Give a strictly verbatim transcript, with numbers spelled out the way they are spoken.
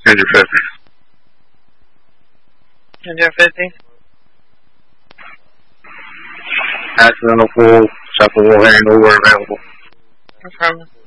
Engine fifty. Engine fifty. Accidental full, acceptable handover available. No problem.